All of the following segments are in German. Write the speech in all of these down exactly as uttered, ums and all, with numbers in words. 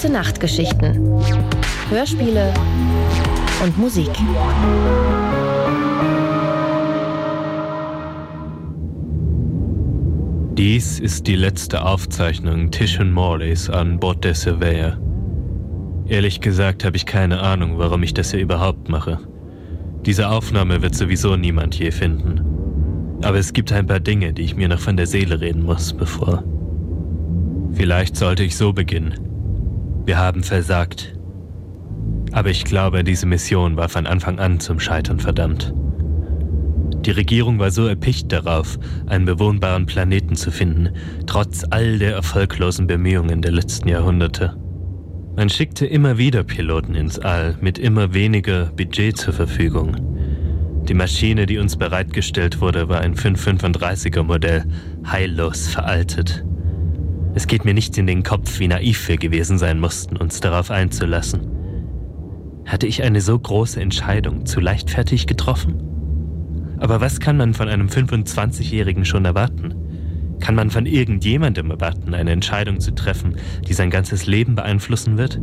Gute Nachtgeschichten, Hörspiele und Musik. Dies ist die letzte Aufzeichnung Tish und Morleys an Bord der Surveyor. Ehrlich gesagt habe ich keine Ahnung, warum ich das hier überhaupt mache. Diese Aufnahme wird sowieso niemand je finden. Aber es gibt ein paar Dinge, die ich mir noch von der Seele reden muss, bevor... Vielleicht sollte ich so beginnen. Wir haben versagt. Aber ich glaube, diese Mission war von Anfang an zum Scheitern verdammt. Die Regierung war so erpicht darauf, einen bewohnbaren Planeten zu finden, trotz all der erfolglosen Bemühungen der letzten Jahrhunderte. Man schickte immer wieder Piloten ins All mit immer weniger Budget zur Verfügung. Die Maschine, die uns bereitgestellt wurde, war ein fünf fünfunddreißiger Modell, heillos veraltet. Es geht mir nicht in den Kopf, wie naiv wir gewesen sein mussten, uns darauf einzulassen. Hatte ich eine so große Entscheidung zu leichtfertig getroffen? Aber was kann man von einem fünfundzwanzigjährigen schon erwarten? Kann man von irgendjemandem erwarten, eine Entscheidung zu treffen, die sein ganzes Leben beeinflussen wird?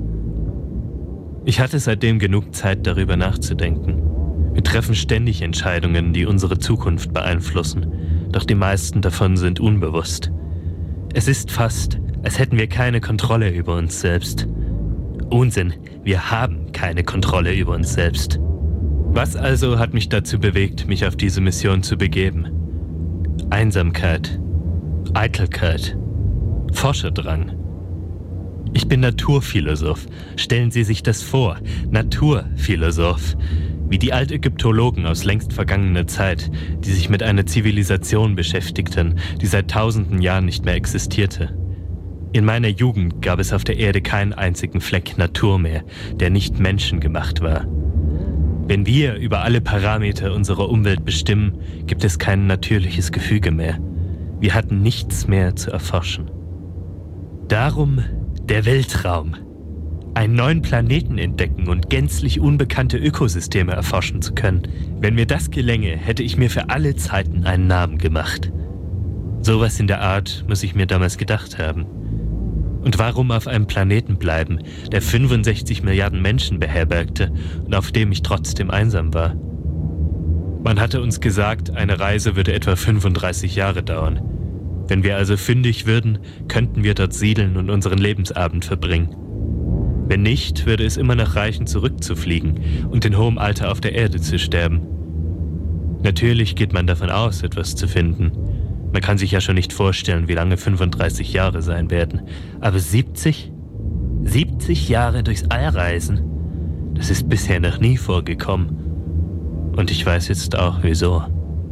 Ich hatte seitdem genug Zeit, darüber nachzudenken. Wir treffen ständig Entscheidungen, die unsere Zukunft beeinflussen, doch die meisten davon sind unbewusst. Es ist fast, als hätten wir keine Kontrolle über uns selbst. Unsinn, wir haben keine Kontrolle über uns selbst. Was also hat mich dazu bewegt, mich auf diese Mission zu begeben? Einsamkeit, Eitelkeit, Forscherdrang. Ich bin Naturphilosoph. Stellen Sie sich das vor, Naturphilosoph. Wie die Altägyptologen aus längst vergangener Zeit, die sich mit einer Zivilisation beschäftigten, die seit tausenden Jahren nicht mehr existierte. In meiner Jugend gab es auf der Erde keinen einzigen Fleck Natur mehr, der nicht menschengemacht war. Wenn wir über alle Parameter unserer Umwelt bestimmen, gibt es kein natürliches Gefüge mehr. Wir hatten nichts mehr zu erforschen. Darum der Weltraum. Einen neuen Planeten entdecken und gänzlich unbekannte Ökosysteme erforschen zu können. Wenn mir das gelänge, hätte ich mir für alle Zeiten einen Namen gemacht. Sowas in der Art muss ich mir damals gedacht haben. Und warum auf einem Planeten bleiben, der fünfundsechzig Milliarden Menschen beherbergte und auf dem ich trotzdem einsam war? Man hatte uns gesagt, eine Reise würde etwa fünfunddreißig Jahre dauern. Wenn wir also fündig würden, könnten wir dort siedeln und unseren Lebensabend verbringen. Wenn nicht, würde es immer noch reichen, zurückzufliegen und in hohem Alter auf der Erde zu sterben. Natürlich geht man davon aus, etwas zu finden. Man kann sich ja schon nicht vorstellen, wie lange fünfunddreißig Jahre sein werden. Aber siebzig? siebzig Jahre durchs All reisen? Das ist bisher noch nie vorgekommen. Und ich weiß jetzt auch, wieso.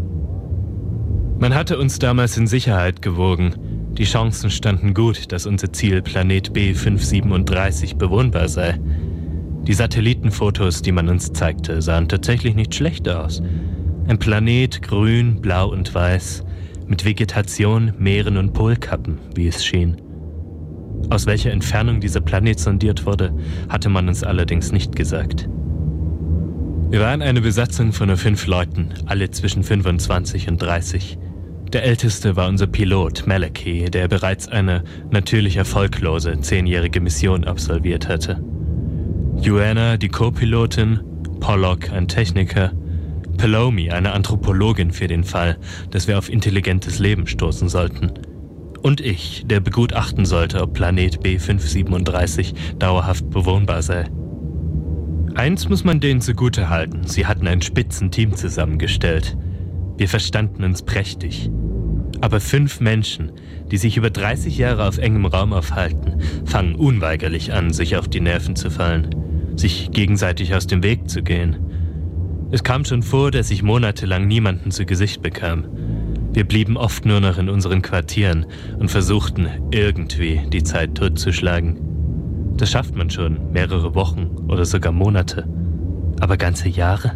Man hatte uns damals in Sicherheit gewogen. Die Chancen standen gut, dass unser Ziel Planet B fünf siebenunddreißig bewohnbar sei. Die Satellitenfotos, die man uns zeigte, sahen tatsächlich nicht schlecht aus. Ein Planet, grün, blau und weiß, mit Vegetation, Meeren und Polkappen, wie es schien. Aus welcher Entfernung dieser Planet sondiert wurde, hatte man uns allerdings nicht gesagt. Wir waren eine Besatzung von nur fünf Leuten, alle zwischen fünfundzwanzig und dreißig. Der älteste war unser Pilot, Malachi, der bereits eine natürlich erfolglose zehnjährige Mission absolviert hatte. Joanna, die Co-Pilotin, Pollock, ein Techniker, Palomi, eine Anthropologin für den Fall, dass wir auf intelligentes Leben stoßen sollten. Und ich, der begutachten sollte, ob Planet B fünf siebenunddreißig dauerhaft bewohnbar sei. Eins muss man denen zugute halten, sie hatten ein Spitzenteam zusammengestellt. Wir verstanden uns prächtig. Aber fünf Menschen, die sich über dreißig Jahre auf engem Raum aufhalten, fangen unweigerlich an, sich auf die Nerven zu fallen, sich gegenseitig aus dem Weg zu gehen. Es kam schon vor, dass ich monatelang niemanden zu Gesicht bekam. Wir blieben oft nur noch in unseren Quartieren und versuchten, irgendwie die Zeit totzuschlagen. Das schafft man schon, mehrere Wochen oder sogar Monate. Aber ganze Jahre?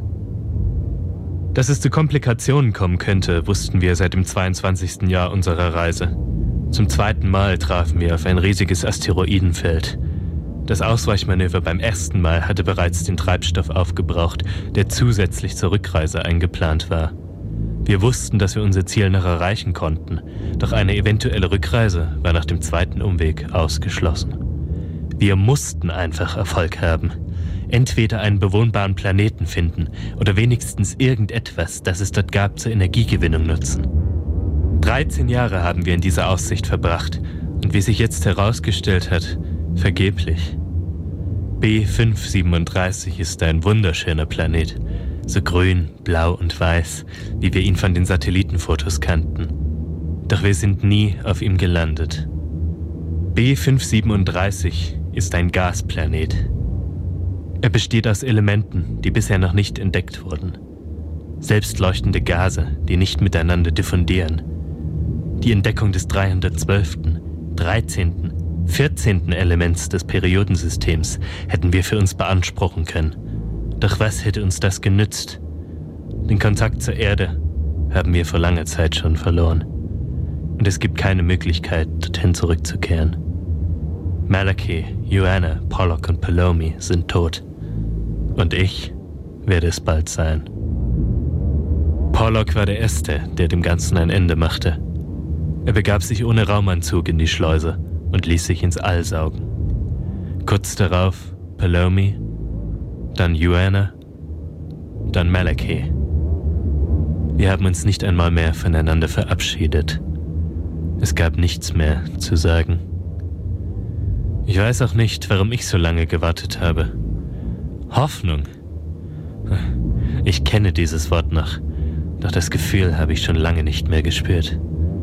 Dass es zu Komplikationen kommen könnte, wussten wir seit dem zweiundzwanzigsten Jahr unserer Reise. Zum zweiten Mal trafen wir auf ein riesiges Asteroidenfeld. Das Ausweichmanöver beim ersten Mal hatte bereits den Treibstoff aufgebraucht, der zusätzlich zur Rückreise eingeplant war. Wir wussten, dass wir unser Ziel noch erreichen konnten, doch eine eventuelle Rückreise war nach dem zweiten Umweg ausgeschlossen. Wir mussten einfach Erfolg haben. Entweder einen bewohnbaren Planeten finden oder wenigstens irgendetwas, das es dort gab, zur Energiegewinnung nutzen. dreizehn Jahre haben wir in dieser Aussicht verbracht und wie sich jetzt herausgestellt hat, vergeblich. B fünf siebenunddreißig ist ein wunderschöner Planet, so grün, blau und weiß, wie wir ihn von den Satellitenfotos kannten. Doch wir sind nie auf ihm gelandet. B fünf siebenunddreißig ist ein Gasplanet. Er besteht aus Elementen, die bisher noch nicht entdeckt wurden. Selbstleuchtende Gase, die nicht miteinander diffundieren. Die Entdeckung des dreihundertzwölften, dreizehnten, vierzehnten Elements des Periodensystems hätten wir für uns beanspruchen können. Doch was hätte uns das genützt? Den Kontakt zur Erde haben wir vor langer Zeit schon verloren. Und es gibt keine Möglichkeit, dorthin zurückzukehren. Malachi, Joanna, Pollock und Palomi sind tot. Und ich werde es bald sein. Pollock war der Erste, der dem Ganzen ein Ende machte. Er begab sich ohne Raumanzug in die Schleuse und ließ sich ins All saugen. Kurz darauf Palomi, dann Joanna, dann Malachi. Wir haben uns nicht einmal mehr voneinander verabschiedet. Es gab nichts mehr zu sagen. Ich weiß auch nicht, warum ich so lange gewartet habe. Hoffnung. Ich kenne dieses Wort noch, doch das Gefühl habe ich schon lange nicht mehr gespürt.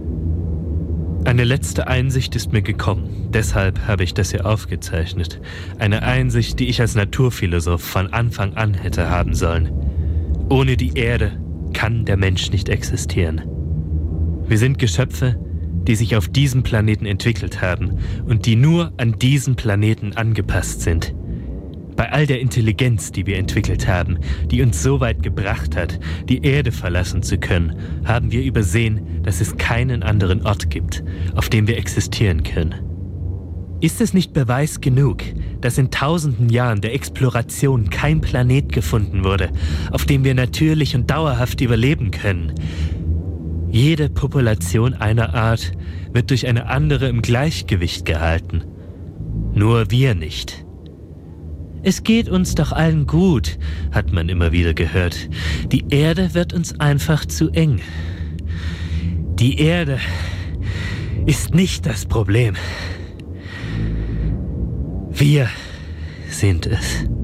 Eine letzte Einsicht ist mir gekommen, deshalb habe ich das hier aufgezeichnet. Eine Einsicht, die ich als Naturphilosoph von Anfang an hätte haben sollen. Ohne die Erde kann der Mensch nicht existieren. Wir sind Geschöpfe, die sich auf diesem Planeten entwickelt haben und die nur an diesen Planeten angepasst sind. Bei all der Intelligenz, die wir entwickelt haben, die uns so weit gebracht hat, die Erde verlassen zu können, haben wir übersehen, dass es keinen anderen Ort gibt, auf dem wir existieren können. Ist es nicht Beweis genug, dass in tausenden Jahren der Exploration kein Planet gefunden wurde, auf dem wir natürlich und dauerhaft überleben können? Jede Population einer Art wird durch eine andere im Gleichgewicht gehalten. Nur wir nicht. Es geht uns doch allen gut, hat man immer wieder gehört. Die Erde wird uns einfach zu eng. Die Erde ist nicht das Problem. Wir sind es.